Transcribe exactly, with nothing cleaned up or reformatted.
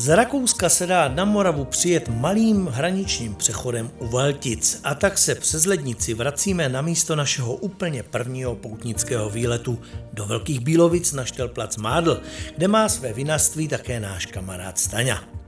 Z Rakouska se dá na Moravu přijet malým hraničním přechodem u Valtic a tak se přes lednici vracíme na místo našeho úplně prvního poutnického výletu do Velkých Bílovic na Štelplac Mádl, kde má své vinařství také náš kamarád Staňa.